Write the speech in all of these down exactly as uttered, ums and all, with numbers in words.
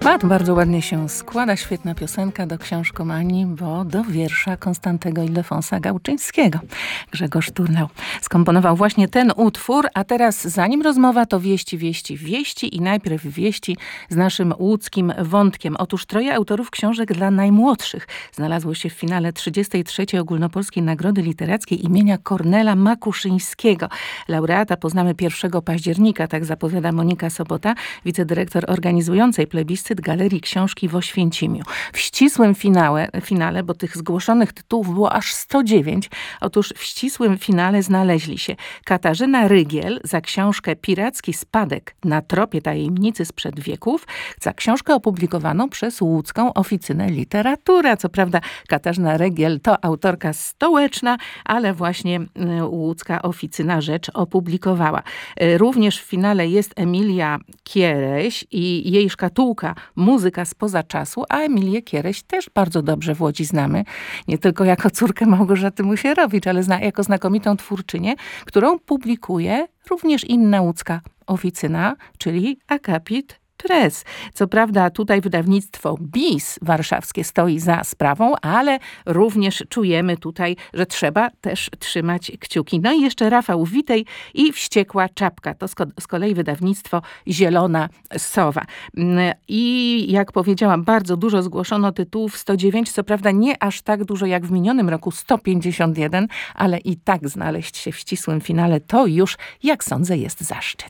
A to bardzo ładnie się składa, świetna piosenka do książkomanii, bo do wiersza Konstantego Ildefonsa Gałczyńskiego. Grzegorz Turnał skomponował właśnie ten utwór, a teraz zanim rozmowa, to wieści, wieści, wieści i najpierw wieści z naszym łódzkim wątkiem. Otóż troje autorów książek dla najmłodszych znalazło się w finale trzydziestej trzeciej Ogólnopolskiej Nagrody Literackiej imienia Kornela Makuszyńskiego. Laureata poznamy pierwszego października, tak zapowiada Monika Sobota, wicedyrektor organizującej plebiscyt Galerii Książki w Oświęcimiu. W ścisłym finale, finale, bo tych zgłoszonych tytułów było aż sto dziewięć, otóż w ścisłym finale znaleźli się Katarzyna Rygiel za książkę Piracki spadek na tropie tajemnicy sprzed wieków, za książkę opublikowaną przez Łódzką Oficynę Literatura. Co prawda Katarzyna Rygiel to autorka stołeczna, ale właśnie Łódzka Oficyna rzecz opublikowała. Również w finale jest Emilia Kiereś i jej szkatułka Muzyka spoza czasu, a Emilię Kiereś też bardzo dobrze w Łodzi znamy. Nie tylko jako córkę Małgorzaty Musierowicz, ale zna, jako znakomitą twórczynię, którą publikuje również inna łódzka oficyna, czyli Akapit Press. Co prawda tutaj wydawnictwo B I S warszawskie stoi za sprawą, ale również czujemy tutaj, że trzeba też trzymać kciuki. No i jeszcze Rafał Witej i Wściekła czapka. To z kolei wydawnictwo Zielona Sowa. I jak powiedziałam, bardzo dużo zgłoszono tytułów, sto dziewięć, co prawda nie aż tak dużo jak w minionym roku, sto pięćdziesiąt jeden, ale i tak znaleźć się w ścisłym finale to już, jak sądzę, jest zaszczyt.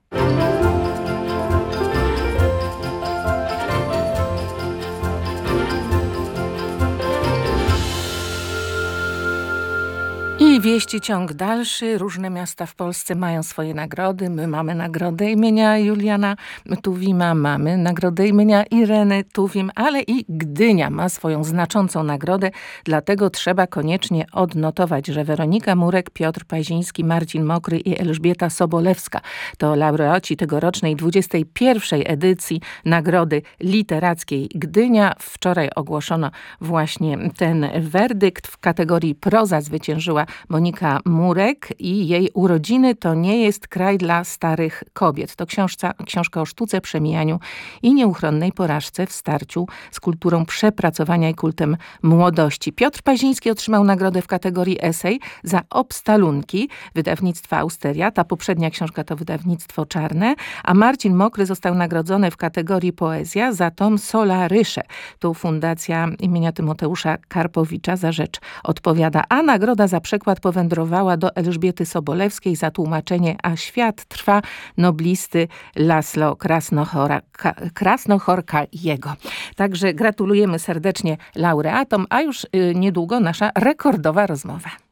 I wieści ciąg dalszy. Różne miasta w Polsce mają swoje nagrody. My mamy nagrodę imienia Juliana Tuwima, mamy nagrodę imienia Ireny Tuwim, ale i Gdynia ma swoją znaczącą nagrodę. Dlatego trzeba koniecznie odnotować, że Weronika Murek, Piotr Paziński, Marcin Mokry i Elżbieta Sobolewska to laureaci tegorocznej dwudziestej pierwszej edycji Nagrody Literackiej Gdynia. Wczoraj ogłoszono właśnie ten werdykt. W kategorii proza zwyciężyła Monika Murek i jej Urodziny to nie jest kraj dla starych kobiet. To książka, książka o sztuce, przemijaniu i nieuchronnej porażce w starciu z kulturą przepracowania i kultem młodości. Piotr Paziński otrzymał nagrodę w kategorii esej za Obstalunki wydawnictwa Austeria. Ta poprzednia książka to wydawnictwo Czarne, a Marcin Mokry został nagrodzony w kategorii poezja za tom Solarysze. Tu Fundacja imienia Tymoteusza Karpowicza za rzecz odpowiada, a nagroda za przekład powędrowała do Elżbiety Sobolewskiej za tłumaczenie A świat trwa noblisty Laszlo Krasnochorka-jego. Także gratulujemy serdecznie laureatom, a już niedługo nasza rekordowa rozmowa.